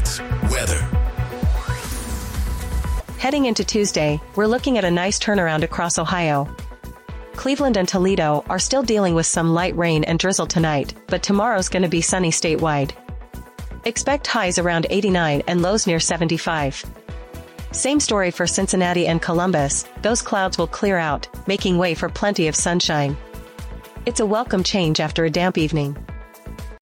Sports. Weather. Heading into Tuesday, we're looking at a nice turnaround across Ohio. Cleveland and Toledo are still dealing with some light rain and drizzle tonight, but tomorrow's gonna be sunny statewide. Expect highs around 89 and lows near 75. Same story for Cincinnati and Columbus, those clouds will clear out, making way for plenty of sunshine. It's a welcome change after a damp evening.